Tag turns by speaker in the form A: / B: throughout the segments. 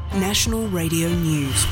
A: National Radio News.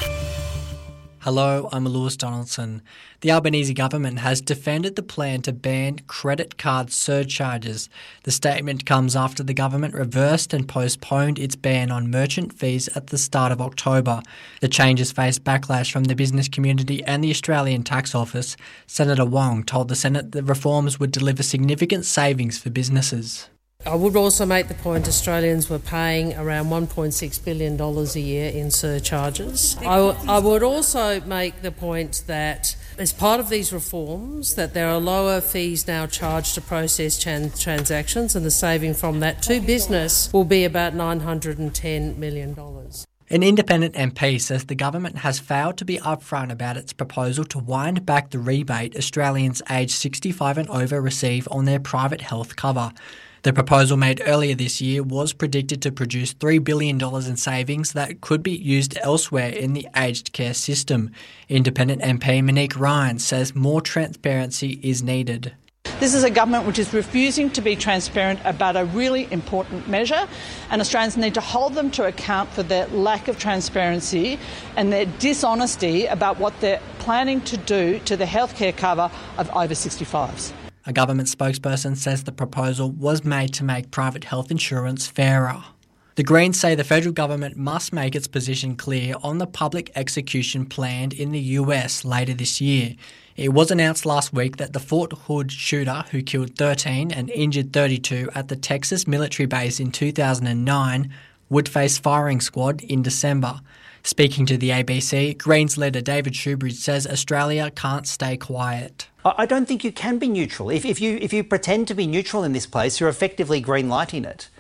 B: Hello, I'm Lewis Donaldson. The Albanese government has defended the plan to ban credit card surcharges. The statement comes after the government reversed and postponed its ban on merchant fees at the start of October. The changes faced backlash from the business community and the Australian Tax Office. Senator Wong told the Senate that reforms would deliver significant savings for businesses.
C: I would also make the point Australians were paying around $1.6 billion a year in surcharges. I would also make the point that as part of these reforms that there are lower fees now charged to process transactions, and the saving from that to business will be about $910 million.
B: An independent MP says the government has failed to be upfront about its proposal to wind back the rebate Australians aged 65 and over receive on their private health cover. The proposal made earlier this year was predicted to produce $3 billion in savings that could be used elsewhere in the aged care system. Independent MP Monique Ryan says more transparency is needed.
D: This is a government which is refusing to be transparent about a really important measure, and Australians need to hold them to account for their lack of transparency and their dishonesty about what they're planning to do to the healthcare cover of over 65s.
B: A government spokesperson says the proposal was made to make private health insurance fairer. The Greens say the federal government must make its position clear on the public execution planned in the US later this year. It was announced last week that the Fort Hood shooter who killed 13 and injured 32 at the Texas military base in 2009 would face firing squad in December. Speaking to the ABC, Greens leader David Shoebridge says Australia can't stay quiet.
E: I don't think you can be neutral. If you pretend to be neutral in this place, you're effectively green lighting it.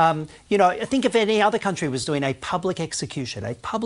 E: I think if any other country was doing a public execution,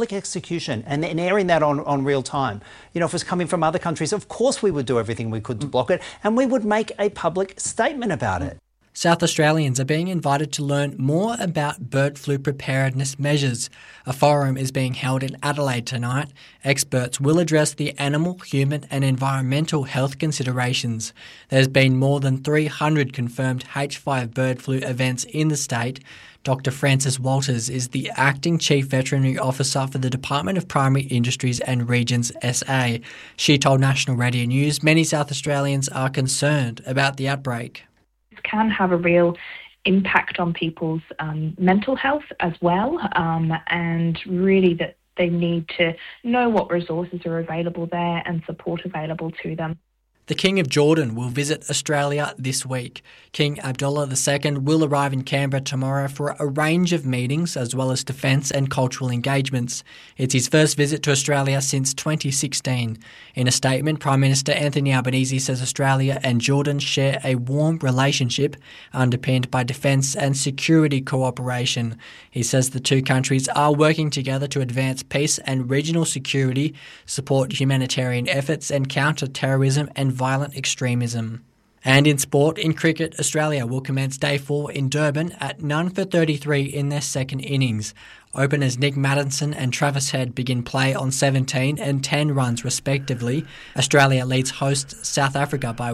E: and airing that on real time, if it was coming from other countries, of course we would do everything we could to block it, and we would make a public statement about it.
B: South Australians are being invited to learn more about bird flu preparedness measures. A forum is being held in Adelaide tonight. Experts will address the animal, human and environmental health considerations. There's been more than 300 confirmed H5 bird flu events in the state. Dr Frances Walters is the Acting Chief Veterinary Officer for the Department of Primary Industries and Regions SA. She told National Radio News many South Australians are concerned about the outbreak.
F: Can have a real impact on people's mental health as well, and really that they need to know what resources are available there and support available to them.
B: The King of Jordan will visit Australia this week. King Abdullah II will arrive in Canberra tomorrow for a range of meetings as well as defence and cultural engagements. It's his first visit to Australia since 2016. In a statement, Prime Minister Anthony Albanese says Australia and Jordan share a warm relationship underpinned by defence and security cooperation. He says the two countries are working together to advance peace and regional security, support humanitarian efforts and counter terrorism and violent extremism. And in sport, in cricket, Australia will commence Day 4 in Durban at none for 33 in their second innings. Openers Nick Maddinson and Travis Head begin play on 17 and 10 runs respectively. Australia leads hosts South Africa by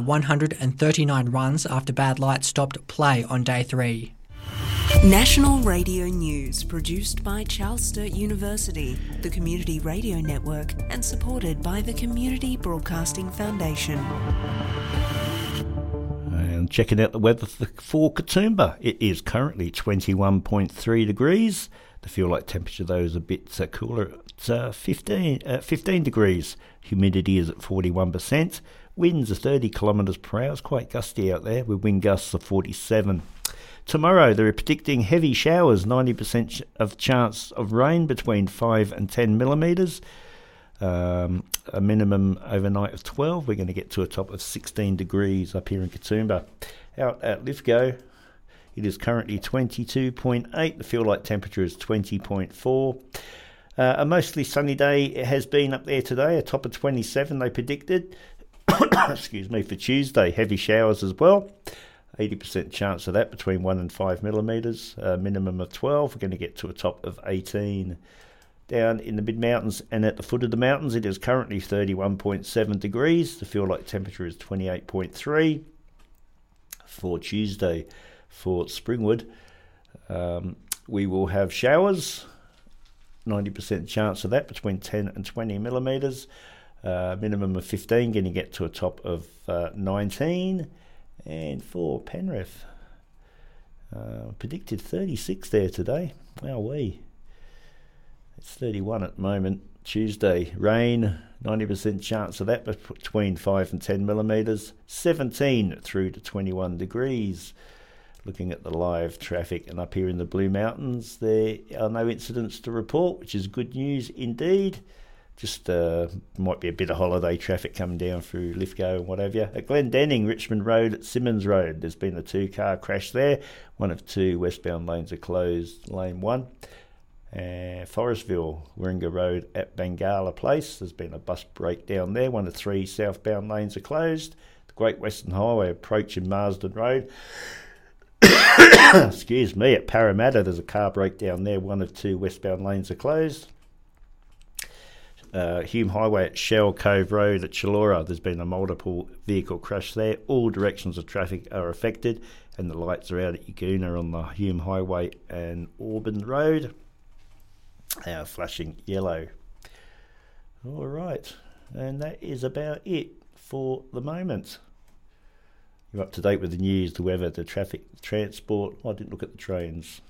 B: 139 runs after bad light stopped play on Day 3.
A: National Radio News, produced by Charles Sturt University, the Community Radio Network, and supported by the Community Broadcasting Foundation.
G: And checking out the weather for Katoomba, it is currently 21.3 degrees. The feel-like temperature, though, is a bit cooler at 15 degrees. Humidity is at 41%. Winds are 30 kilometres per hour. It's quite gusty out there with wind gusts of 47. Tomorrow, they're predicting heavy showers, 90% of chance of rain between 5 and 10 millimetres. A minimum overnight of 12. We're going to get to a top of 16 degrees up here in Katoomba. Out at Lithgow, it is currently 22.8. The feel-like temperature is 20.4. A mostly sunny day it has been up there today, a top of 27 they predicted. Excuse me, for Tuesday, heavy showers as well. 80% chance of that between 1 and 5 millimetres, minimum of 12. We're going to get to a top of 18. Down in the mid-mountains and at the foot of the mountains, it is currently 31.7 degrees. The feel-like temperature is 28.3. For 90% chance of that, between 10 and 20 millimetres. Minimum of 15, going to get to a top of 19. And for Penrith, predicted 36 there today. Wowee. It's 31 at the moment. Tuesday, rain, 90% chance of that, between 5 and 10 millimetres. 17 through to 21 degrees. Looking at the live traffic, and up here in the Blue Mountains, there are no incidents to report, which is good news indeed. Just might be a bit of holiday traffic coming down through Lithgow and what have you. At Glendenning, Richmond Road at Simmons Road, there's been a 2-car crash there. One of 2 westbound lanes are closed, lane 1. Forestville, Warringah Road at Bangala Place, there's been a bus breakdown there. 1 of 3 southbound lanes are closed. The Great Western Highway approach in Marsden Road. Excuse me, at Parramatta, there's a car breakdown there. 1 of 2 westbound lanes are closed. Hume Highway at Shell Cove Road at Chilora, there's been a multiple vehicle crash there. All directions of traffic are affected, and the lights are out at Yagoona on the Hume Highway and Auburn Road. They are flashing yellow. All right, and that is about it for the moment. You're up to date with the news, the weather, the traffic, the transport. I didn't look at the trains.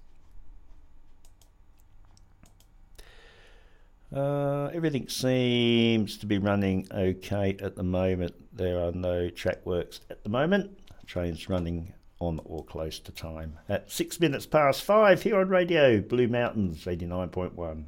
G: Everything seems to be running okay at the moment. There are no track works at the moment. Trains running on or close to time. At 6 minutes past 5 here on Radio Blue Mountains 89.1.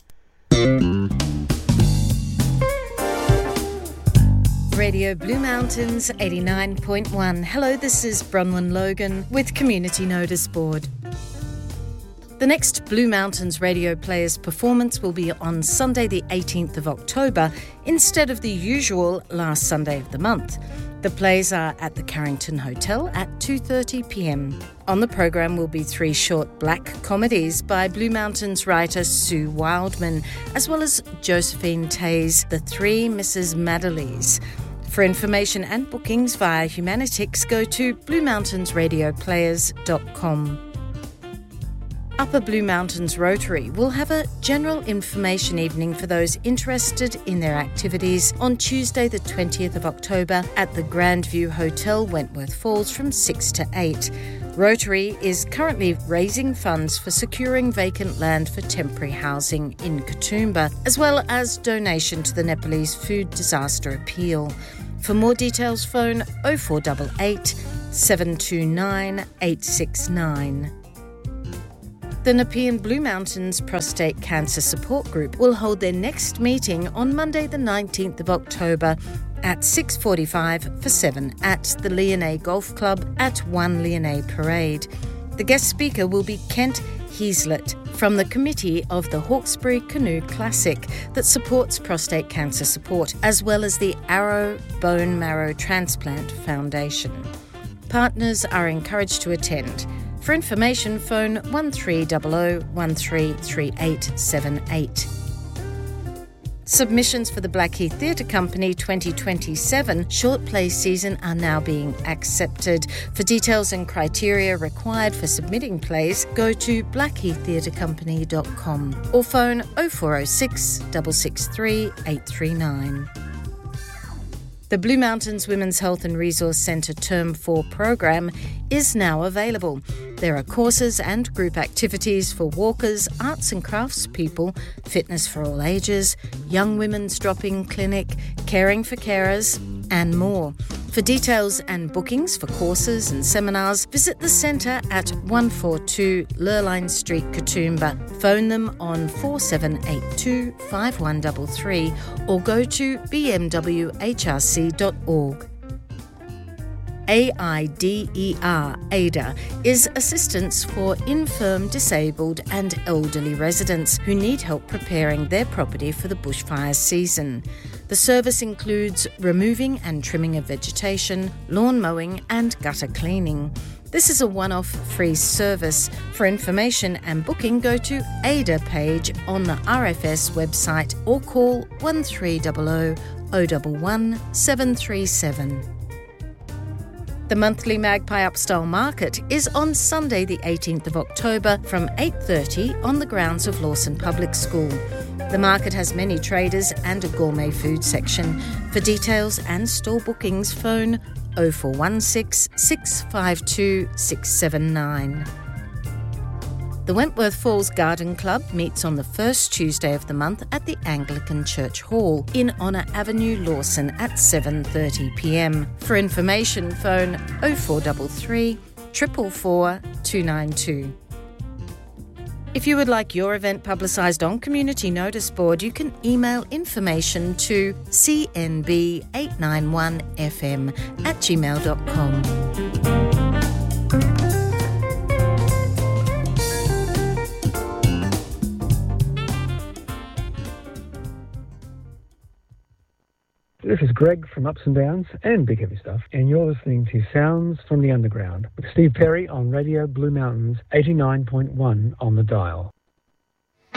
H: Radio Blue Mountains 89.1. Hello, this is Bronwyn Logan with Community Notice Board. The next Blue Mountains Radio Players performance will be on Sunday the 18th of October instead of the usual last Sunday of the month. The plays are at the Carrington Hotel at 2:30pm. On the program will be 3 short black comedies by Blue Mountains writer Sue Wildman, as well as Josephine Tay's The 3 Mrs. Madeleys. For information and bookings via Humanitix, go to bluemountainsradioplayers.com. Upper Blue Mountains Rotary will have a general information evening for those interested in their activities on Tuesday the 20th of October at the Grandview Hotel, Wentworth Falls from 6 to 8. Rotary is currently raising funds for securing vacant land for temporary housing in Katoomba, as well as donation to the Nepalese Food Disaster Appeal. For more details, phone 0488 729 869. The Nepean Blue Mountains Prostate Cancer Support Group will hold their next meeting on Monday the 19th of October at 6:45 for 7 at the Leonay Golf Club at 1 Leonay Parade. The guest speaker will be Kent Heaslett from the committee of the Hawkesbury Canoe Classic that supports prostate cancer support, as well as the Arrow Bone Marrow Transplant Foundation. Partners are encouraged to attend. For information, phone 1300 133878. Submissions for the Blackheath Theatre Company 2027 short play season are now being accepted. For details and criteria required for submitting plays, go to blackheaththeatrecompany.com or phone 0406 663 839. The Blue Mountains Women's Health and Resource Centre Term 4 program is now available. There are courses and group activities for walkers, arts and crafts people, fitness for all ages, young women's drop-in clinic, caring for carers, and more. For details and bookings for courses and seminars, visit the centre at 142 Lurline Street, Katoomba. Phone them on 4782 5133 or go to bmwhrc.org. AIDER, AIDA, is assistance for infirm, disabled and elderly residents who need help preparing their property for the bushfire season. The service includes removing and trimming of vegetation, lawn mowing and gutter cleaning. This is a one-off free service. For information and booking, go to AIDA page on the RFS website or call 1300 011 737. The monthly Magpie Upstyle Market is on Sunday the 18th of October from 8:30 on the grounds of Lawson Public School. The market has many traders and a gourmet food section. For details and store bookings, phone 0416 652 679. The Wentworth Falls Garden Club meets on the first Tuesday of the month at the Anglican Church Hall in Honour Avenue, Lawson at 7:30pm. For information, phone 0433 444 292. If you would like your event publicised on Community Notice Board, you can email information to cnb891fm@gmail.com.
I: This is Greg from Ups and Downs and Big Heavy Stuff, and you're listening to Sounds from the Underground with Steve Perry on Radio Blue Mountains 89.1 on the dial.